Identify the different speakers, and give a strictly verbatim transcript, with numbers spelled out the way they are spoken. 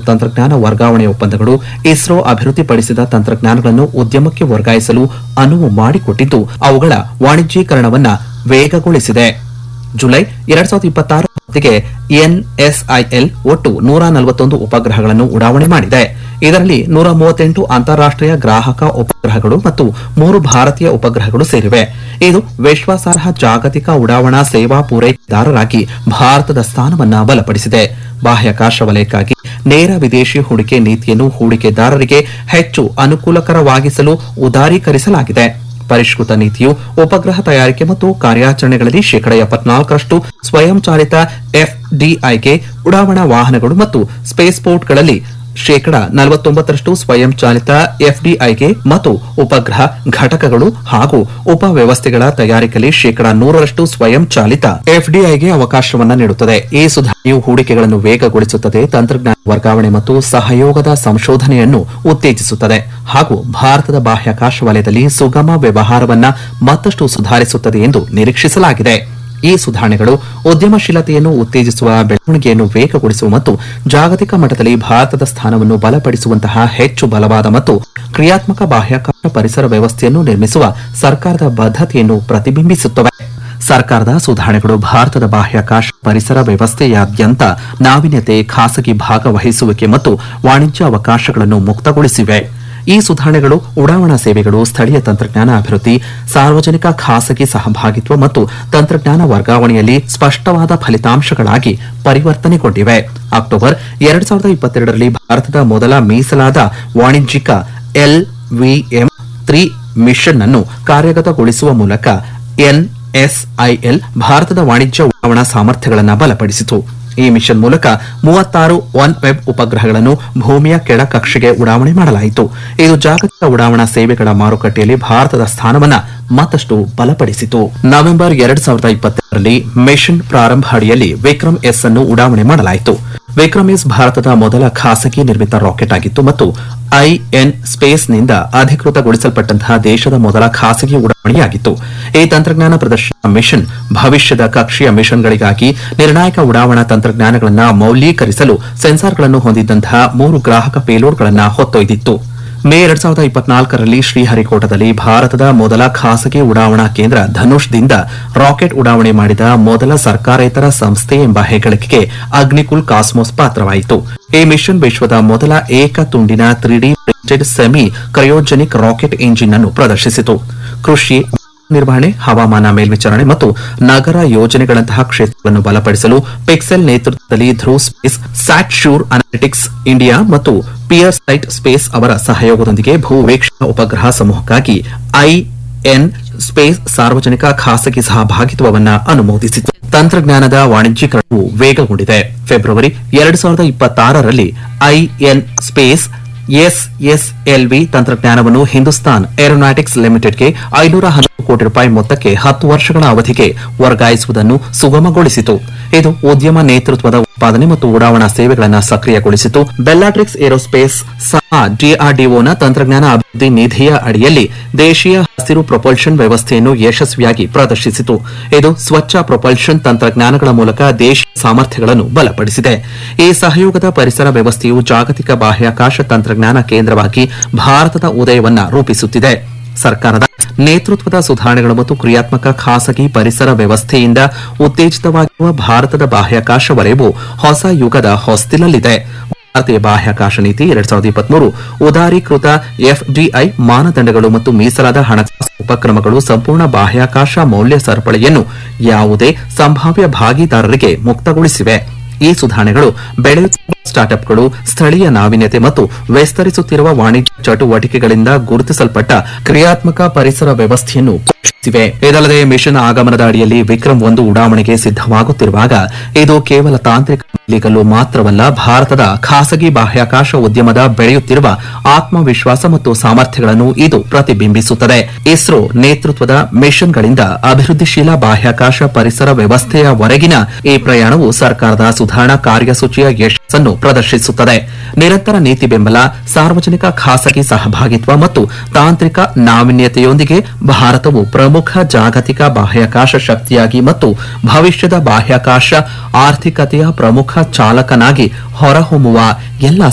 Speaker 1: ತಂತ್ರಜ್ಞಾನ ವರ್ಗಾವಣೆ ಒಪ್ಪಂದಗಳು ಇಸ್ರೋ ಅಭಿವೃದ್ಧಿಪಡಿಸಿದ ತಂತ್ರಜ್ಞಾನಗಳನ್ನು ಉದ್ಯಮಕ್ಕೆ ವರ್ಗಾಯಿಸಲು ಅನುವು ಮಾಡಿಕೊಟ್ಟಿದ್ದು ಅವುಗಳ ವಾಣಿಜ್ಯೀಕರಣವನ್ನು ವೇಗಗೊಳಿಸಿದೆ. ಜುಲೈ ಎರಡ್ ಸಾವಿರದ ಇಪ್ಪತ್ತಾರು ಹೊತ್ತಿಗೆ ಎನ್ಎಸ್ಐಎಲ್ ಒಟ್ಟು ನೂರ ನಲವತ್ತೊಂದು ಉಪಗ್ರಹಗಳನ್ನು ಉಡಾವಣೆ ಮಾಡಿದೆ. ಇದರಲ್ಲಿ ನೂರ ಮೂವತ್ತೆಂಟು ಅಂತಾರಾಷ್ಟೀಯ ಗ್ರಾಹಕ ಉಪಗ್ರಹಗಳು ಮತ್ತು ಮೂರು ಭಾರತೀಯ ಉಪಗ್ರಹಗಳು ಸೇರಿವೆ. ಇದು ವಿಶ್ವಾಸಾರ್ಹ ಜಾಗತಿಕ ಉಡಾವಣಾ ಸೇವಾ ಪೂರೈಕೆದಾರರಾಗಿ ಭಾರತದ ಸ್ಥಾನವನ್ನು ಬಲಪಡಿಸಿದೆ. ಬಾಹ್ಯಾಕಾಶ ವಲಯಕ್ಕಾಗಿ ನೇರ ವಿದೇಶಿ ಹೂಡಿಕೆ ನೀತಿಯನ್ನು ಹೂಡಿಕೆದಾರರಿಗೆ ಹೆಚ್ಚು ಅನುಕೂಲಕರವಾಗಿಸಲು ಉದಾರೀಕರಿಸಲಾಗಿದೆ. ಪರಿಷ್ಕೃತ ನೀತಿಯು ಉಪಗ್ರಹ ತಯಾರಿಕೆ ಮತ್ತು ಕಾರ್ಯಾಚರಣೆಗಳಲ್ಲಿ ಶೇಕಡ ಎಪ್ಪತ್ನಾಲ್ಕರಷ್ಟು ಸ್ವಯಂಚಾಲಿತ ಎಫ್ಡಿಐಗೆ, ಉಡಾವಣಾ ವಾಹನಗಳು ಮತ್ತು ಸ್ಪೇಸ್ಪೋರ್ಟ್ಗಳಲ್ಲಿ ಶೇಕಡ ನಲವತ್ತೊಂಬತ್ತರಷ್ಟು ಸ್ವಯಂಚಾಲಿತ ಎಫ್ಡಿಐಗೆ ಮತ್ತು ಉಪಗ್ರಹ ಘಟಕಗಳು ಹಾಗೂ ಉಪವ್ಯವಸ್ಥೆಗಳ ತಯಾರಿಕೆಯಲ್ಲಿ ಶೇಕಡ ನೂರರಷ್ಟು ಸ್ವಯಂಚಾಲಿತ ಎಫ್ಡಿಐಗೆ ಅವಕಾಶವನ್ನು ನೀಡುತ್ತದೆ. ಈ ಸುಧಾರಣೆಯು ಹೂಡಿಕೆಗಳನ್ನು ವೇಗಗೊಳಿಸುತ್ತದೆ, ತಂತ್ರಜ್ಞಾನ ವರ್ಗಾವಣೆ ಮತ್ತು ಸಹಯೋಗದ ಸಂಶೋಧನೆಯನ್ನು ಉತ್ತೇಜಿಸುತ್ತದೆ ಹಾಗೂ ಭಾರತದ ಬಾಹ್ಯಾಕಾಶ ವಲಯದಲ್ಲಿ ಸುಗಮ ವ್ಯವಹಾರವನ್ನು ಮತ್ತಷ್ಟು ಸುಧಾರಿಸುತ್ತದೆ ಎಂದು ನಿರೀಕ್ಷಿಸಲಾಗಿದೆ. ಈ ಸುಧಾರಣೆಗಳು ಉದ್ಯಮಶೀಲತೆಯನ್ನು ಉತ್ತೇಜಿಸುವ, ಬೆಳವಣಿಗೆಯನ್ನು ವೇಗಗೊಳಿಸುವ ಮತ್ತು ಜಾಗತಿಕ ಮಟ್ಟದಲ್ಲಿ ಭಾರತದ ಸ್ಥಾನವನ್ನು ಬಲಪಡಿಸುವಂತಹ ಹೆಚ್ಚು ಬಲವಾದ ಮತ್ತು ಕ್ರಿಯಾತ್ಮಕ ಬಾಹ್ಯಾಕಾಶ ಪರಿಸರ ವ್ಯವಸ್ಥೆಯನ್ನು ನಿರ್ಮಿಸುವ ಸರ್ಕಾರದ ಬದ್ಧತೆಯನ್ನು ಪ್ರತಿಬಿಂಬಿಸುತ್ತವೆ. ಸರ್ಕಾರದ ಸುಧಾರಣೆಗಳು ಭಾರತದ ಬಾಹ್ಯಾಕಾಶ ಪರಿಸರ ವ್ಯವಸ್ಥೆಯಾದ್ಯಂತ ನಾವೀನ್ಯತೆ, ಖಾಸಗಿ ಭಾಗವಹಿಸುವಿಕೆ ಮತ್ತು ವಾಣಿಜ್ಯ ಅವಕಾಶಗಳನ್ನು ಮುಕ್ತಗೊಳಿಸಿವೆ. ಈ ಸುಧಾರಣೆಗಳು ಉಡಾವಣಾ ಸೇವೆಗಳು, ಸ್ಥಳೀಯ ತಂತ್ರಜ್ಞಾನ ಅಭಿವೃದ್ಧಿ, ಸಾರ್ವಜನಿಕ ಖಾಸಗಿ ಸಹಭಾಗಿತ್ವ ಮತ್ತು ತಂತ್ರಜ್ಞಾನ ವರ್ಗಾವಣೆಯಲ್ಲಿ ಸ್ಪಷ್ಟವಾದ ಫಲಿತಾಂಶಗಳಾಗಿ ಪರಿವರ್ತನೆಗೊಂಡಿವೆ. ಅಕ್ಟೋಬರ್ ಎರಡ್ ಸಾವಿರದ ಇಪ್ಪತ್ತೆರಡರಲ್ಲಿ ಭಾರತದ ಮೊದಲ ಮೀಸಲಾದ ವಾಣಿಜ್ಯಿಕ ಎಲ್ವಿಎಂ ತ್ರೀ ಮಿಷನ್ ಅನ್ನು ಕಾರ್ಯಗತಗೊಳಿಸುವ ಮೂಲಕ ಎನ್ಎಸ್ಐಎಲ್ ಭಾರತದ ವಾಣಿಜ್ಯ ಉಡಾವಣಾ ಸಾಮರ್ಥ್ಯಗಳನ್ನು ಬಲಪಡಿಸಿತು. ಈ ಮಿಷನ್ ಮೂಲಕ ಮೂವತ್ತಾರು ಒನ್ ವೆಬ್ ಉಪಗ್ರಹಗಳನ್ನು ಭೂಮಿಯ ಕೆಳ ಕಕ್ಷೆಗೆ ಉಡಾವಣೆ ಮಾಡಲಾಯಿತು. ಇದು ಜಾಗತಿಕ ಉಡಾವಣಾ ಸೇವೆಗಳ ಮಾರುಕಟ್ಟೆಯಲ್ಲಿ ಭಾರತದ ಸ್ಥಾನವನ್ನು ಮತ್ತಷ್ಟು ಬಲಪಡಿಸಿತು. ನವೆಂಬರ್ ಎರಡ್ ಸಾವಿರದ ಇಪ್ಪತ್ತೆರಡರಲ್ಲಿ ಮಿಷನ್ ಪ್ರಾರಂಭ ಅಡಿಯಲ್ಲಿ ವಿಕ್ರಮ್ ಎಸ್ ಅನ್ನು ಉಡಾವಣೆ ಮಾಡಲಾಯಿತು. ವಿಕ್ರಮ್ ಎಸ್ ಭಾರತದ ಮೊದಲ ಖಾಸಗಿ ನಿರ್ಮಿತ ರಾಕೆಟ್ ಆಗಿತ್ತು ಮತ್ತು ಐಎನ್ ಸ್ಪೇಸ್ನಿಂದ ಅಧಿಕೃತಗೊಳಿಸಲ್ಪಟ್ಟಂತಹ ದೇಶದ ಮೊದಲ ಖಾಸಗಿ ಉಡಾವಣೆಯಾಗಿತ್ತು. ಈ ತಂತ್ರಜ್ಞಾನ ಪ್ರದರ್ಶನ ಮಿಷನ್ ಭವಿಷ್ಯದ ಕಕ್ಷೆಯ ಮಿಷನ್ಗಳಿಗಾಗಿ ನಿರ್ಣಾಯಕ ಉಡಾವಣಾ ತಂತ್ರಜ್ಞಾನಗಳನ್ನು ಮೌಲ್ಯೀಕರಿಸಲು ಸೆನ್ಸಾರ್ಗಳನ್ನು ಹೊಂದಿದ್ದಂತಹ ಮೂರು ಗ್ರಾಹಕ ಪೇಲೋಡ್ಗಳನ್ನು ಹೊತ್ತೊಯ್ದಿತ್ತು. ಮೇ ಎರಡ್ ಸಾವಿರದ ಇಪ್ಪತ್ನಾಲ್ಕರಲ್ಲಿ ಶ್ರೀಹರಿಕೋಟದಲ್ಲಿ ಭಾರತದ ಮೊದಲ ಖಾಸಗಿ ಉಡಾವಣಾ ಕೇಂದ್ರ ಧನುಷ್ದಿಂದ ರಾಕೆಟ್ ಉಡಾವಣೆ ಮಾಡಿದ ಮೊದಲ ಸರ್ಕಾರೇತರ ಸಂಸ್ಥೆ ಎಂಬ ಹೆಗ್ಗಳಿಕೆಗೆ ಅಗ್ನಿಕುಲ್ ಕಾಸ್ಮೋಸ್ ಪಾತ್ರವಾಯಿತು. ಈ ಮಿಷನ್ ವಿಶ್ವದ ಮೊದಲ ಏಕ ತುಂಡಿನ three D printed semi cryogenic rocket engine ಅನ್ನು ಪ್ರದರ್ಶಿಸಿತು. ಕೃಷಿ, ನಿರ್ವಹಣೆ, ಹವಾಮಾನ ಮೇಲ್ವಿಚಾರಣೆ ಮತ್ತು ನಗರ ಯೋಜನೆಗಳಂತಹ ಕ್ಷೇತ್ರಗಳನ್ನು ಬಲಪಡಿಸಲು ಪಿಕ್ಸೆಲ್ ನೇತೃತ್ವದಲ್ಲಿ Dhruv space, sat sure analytics India ಮತ್ತು ಪಿಯರ್ ಸೈಟ್ ಸ್ಪೇಸ್ ಅವರ ಸಹಯೋಗದೊಂದಿಗೆ ಭೂವೀಕ್ಷಣಾ ಉಪಗ್ರಹ ಸಮೂಹಕ್ಕಾಗಿ ಐಎನ್ ಸ್ಪೇಸ್ ಸಾರ್ವಜನಿಕ ಖಾಸಗಿ ಸಹಭಾಗಿತ್ವವನ್ನು ಅನುಮೋದಿಸಿತು. ತಂತ್ರಜ್ಞಾನದ ವಾಣಿಜ್ಯೀಕರಣವು ವೇಗಗೊಂಡಿದೆ. ಫೆಬ್ರವರಿ ಎರಡ್ ಸಾವಿರದ ಇಪ್ಪತ್ತಾರರಲ್ಲಿ ಐಎನ್ ಸ್ಪೇಸ್ ಎಸ್ಎಸ್ಎಲ್ವಿ ತಂತ್ರಜ್ಞಾನವನ್ನು ಹಿಂದೂಸ್ತಾನ್ ಏರೋನಾಟಿಕ್ಸ್ ಲಿಮಿಟೆಡ್ಗೆ ಐನೂರ ಹನ್ನೊಂದು ಕೋಟಿ ರೂಪಾಯಿ ಮೊತ್ತಕ್ಕೆ ಹತ್ತು ವರ್ಷಗಳ ಅವಧಿಗೆ ವರ್ಗಾಯಿಸುವುದನ್ನು ಸುಗಮಗೊಳಿಸಿತು. ಇದು ಉದ್ಯಮ ನೇತೃತ್ವದ ಉತ್ಪಾದನೆ ಮತ್ತು ಉಡಾವಣಾ ಸೇವೆಗಳನ್ನು ಸಕ್ರಿಯಗೊಳಿಸಿತು. ಬೆಲ್ಲಾಟ್ರಿಕ್ಸ್ ಏರೋಸ್ಪೇಸ್ ಸಹ ಡಿಆರ್ಡಿಒನ ತಂತ್ರಜ್ಞಾನ ಅಭಿವೃದ್ಧಿ ನಿಧಿಯ ಅಡಿಯಲ್ಲಿ ದೇಶೀಯ ಹಸಿರು ಪ್ರೊಪಲ್ಷನ್ ವ್ಯವಸ್ಥೆಯನ್ನು ಯಶಸ್ವಿಯಾಗಿ ಪ್ರದರ್ಶಿಸಿತು. ಇದು ಸ್ವಚ್ಛ ಪ್ರೊಪಲ್ಷನ್ ತಂತ್ರಜ್ಞಾನಗಳ ಮೂಲಕ ದೇಶೀಯ ಸಾಮರ್ಥ್ಯಗಳನ್ನು ಬಲಪಡಿಸಿದೆ. ಈ ಸಹಯೋಗದ ಪರಿಸರ ವ್ಯವಸ್ಥೆಯು ಜಾಗತಿಕ ಬಾಹ್ಯಾಕಾಶ ತಂತ್ರಜ್ಞಾನ ಕೇಂದ್ರವಾಗಿ ಭಾರತದ ಉದಯವನ್ನು ರೂಪಿಸುತ್ತಿದೆ. ಸರ್ಕಾರದ ನೇತೃತ್ವದ ಸುಧಾರಣೆಗಳು ಮತ್ತು ಕ್ರಿಯಾತ್ಮಕ ಖಾಸಗಿ ಪರಿಸರ ವ್ಯವಸ್ಥೆಯಿಂದ ಉತ್ತೇಜಿತವಾಗಿರುವ ಭಾರತದ ಬಾಹ್ಯಾಕಾಶ ವಲಯವು ಹೊಸ ಯುಗದ ಹೊಸ್ತಿಲಲ್ಲಿದೆ. ಭಾರತೀಯ ಬಾಹ್ಯಾಕಾಶ ನೀತಿ ಎರಡ್ ಸಾವಿರದ ಇಪ್ಪತ್ಮೂರು ಉದಾರೀಕೃತ ಎಫ್ಡಿಐ ಮಾನದಂಡಗಳು ಮತ್ತು ಮೀಸಲಾದ ಹಣಕಾಸು ಉಪಕ್ರಮಗಳು ಸಂಪೂರ್ಣ ಬಾಹ್ಯಾಕಾಶ ಮೌಲ್ಯ ಸರಪಳಿಯನ್ನು ಯಾವುದೇ ಸಂಭಾವ್ಯ ಭಾಗಿದಾರರಿಗೆ ಮುಕ್ತಗೊಳಿಸಿವೆ. ಈ ಸುಧಾರಣೆಗಳು ಬೆಳೆಯುತ್ತಿರುವ ಸ್ಟಾರ್ಟ್ಅಪ್ಗಳು, ಸ್ಥಳೀಯ ನಾವೀನ್ಯತೆ ಮತ್ತು ವಿಸ್ತರಿಸುತ್ತಿರುವ ವಾಣಿಜ್ಯ ಚಟುವಟಿಕೆಗಳಿಂದ ಗುರುತಿಸಲ್ಪಟ್ಟ ಕ್ರಿಯಾತ್ಮಕ ಪರಿಸರ ವ್ಯವಸ್ಥೆಯನ್ನು ಪೋಷಿಸಿವೆ. ಇದಲ್ಲದೆ ಮಿಷನ್ ಆಗಮನದ ಅಡಿಯಲ್ಲಿ ವಿಕ್ರಮ್ ಒಂದು ಉಡಾವಣೆಗೆ ಸಿದ್ದವಾಗುತ್ತಿರುವಾಗ ಇದು ಕೇವಲ ತಾಂತ್ರಿಕ ಮೈಲಿಗಲ್ಲು ಮಾತ್ರವಲ್ಲ, ಭಾರತದ ಖಾಸಗಿ ಬಾಹ್ಯಾಕಾಶ ಉದ್ಯಮದ ಬೆಳೆಯುತ್ತಿರುವ ಆತ್ಮವಿಶ್ವಾಸ ಮತ್ತು ಸಾಮರ್ಥ್ಯಗಳನ್ನು ಇದು ಪ್ರತಿಬಿಂಬಿಸುತ್ತದೆ. ಇಸ್ರೋ ನೇತೃತ್ವದ ಮಿಷನ್ಗಳಿಂದ ಅಭಿವೃದ್ಧಿಶೀಲ ಬಾಹ್ಯಾಕಾಶ ಪರಿಸರ ವ್ಯವಸ್ಥೆಯವರೆಗಿನ ಈ ಪ್ರಯಾಣವು ಸರ್ಕಾರದ ಸುಧಾರಣಾ ಕಾರ್ಯಸೂಚಿಯ ಯಶಸ್ಸನ್ನು ಪ್ರದರ್ಶಿಸುತ್ತದೆ. ನಿರಂತರ ನೀತಿ ಬೆಂಬಲ, ಸಾರ್ವಜನಿಕ ಖಾಸಗಿ ಸಹಭಾಗಿತ್ವ ಮತ್ತು ತಾಂತ್ರಿಕ ನಾವೀನ್ಯತೆಯೊಂದಿಗೆ ಭಾರತವು ಪ್ರಮುಖ ಜಾಗತಿಕ ಬಾಹ್ಯಾಕಾಶ ಶಕ್ತಿಯಾಗಿ ಮತ್ತು ಭವಿಷ್ಯದ ಬಾಹ್ಯಾಕಾಶ ಆರ್ಥಿಕತೆಯ ಪ್ರಮುಖ ಚಾಲಕನಾಗಿ ಹೊರಹೊಮ್ಮುವ ಎಲ್ಲ